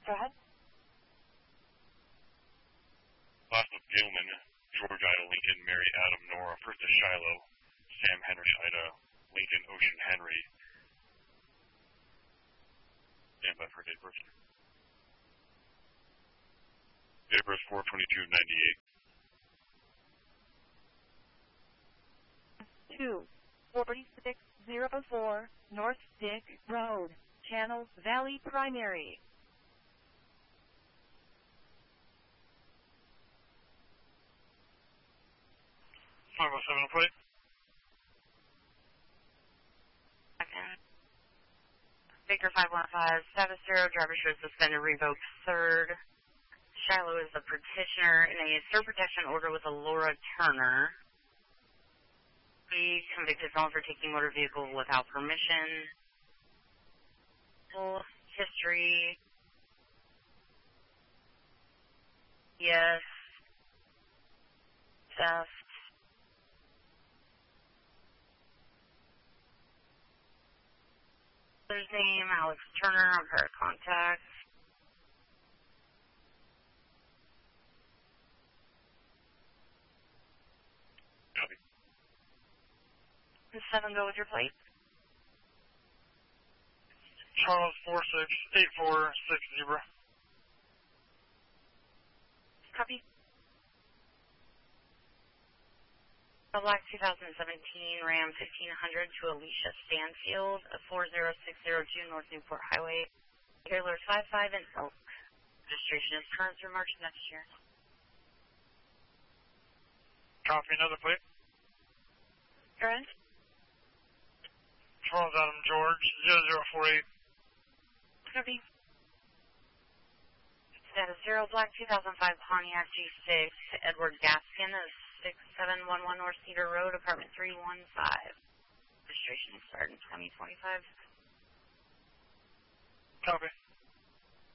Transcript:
Go ahead. Last of Gilman, George Ida Lincoln, Mary Adam Nora, first to Shiloh, Sam Henrich Ida, Lincoln Ocean Henry. Stand by for date of birth. Date of birth 4/22/98. 24604 North Dick Road, Channel Valley Primary. 507 plate. Second. Baker 515, status 0, driver shows suspended, revoked. Third. Shiloh is the petitioner in a third protection order with a Laura Turner. He convicted felon for taking motor vehicle without permission. Full history. Yes. Theft. Father's name, Alex Turner, on her contact. Copy. 7, go with your plate. Charles 468460. Copy. A black 2017 Ram 1500 to Alicia Stanfield, 40602 North Newport Highway. Carrier 55 in Elk. Registration is current through March next year. Copy, another plate. Current. Charles Adam George 0048. Copy. Status 0, black 2005 Pontiac G6, Edward Gaskin is 6711 North Cedar Road, apartment 315. Registration expired in 2025. Copy.